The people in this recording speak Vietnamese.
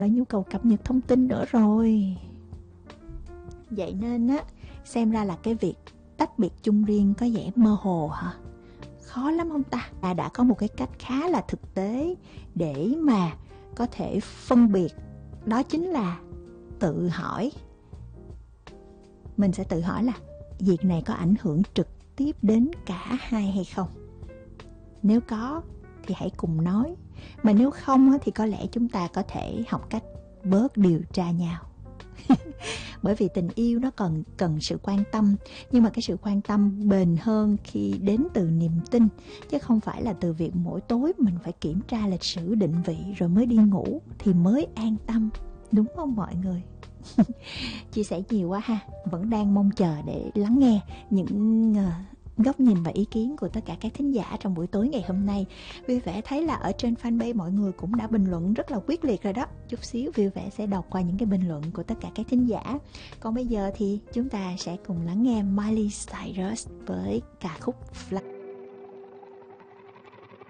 là nhu cầu cập nhật thông tin nữa rồi. Vậy nên á, xem ra là cái việc tách biệt chung riêng có vẻ mơ hồ hả? Khó lắm không ta? Đã có một cái cách khá là thực tế để mà có thể phân biệt. Đó chính là tự hỏi. Mình sẽ tự hỏi là việc này có ảnh hưởng trực tiếp đến cả hai hay không? Nếu có thì hãy cùng nói. Mà nếu không thì có lẽ chúng ta có thể học cách bớt điều tra nhau. Bởi vì tình yêu nó cần sự quan tâm. Nhưng mà cái sự quan tâm bền hơn khi đến từ niềm tin, chứ không phải là từ việc mỗi tối mình phải kiểm tra lịch sử định vị rồi mới đi ngủ thì mới an tâm. Đúng không mọi người? Chia sẻ nhiều quá ha. Vẫn đang mong chờ để lắng nghe những góc nhìn và ý kiến của tất cả các thính giả trong buổi tối ngày hôm nay. Vui Vẻ thấy là ở trên fanpage mọi người cũng đã bình luận rất là quyết liệt rồi đó. Chút xíu Vui Vẻ sẽ đọc qua những cái bình luận của tất cả các thính giả. Còn bây giờ thì chúng ta sẽ cùng lắng nghe Miley Cyrus với ca khúc Fly.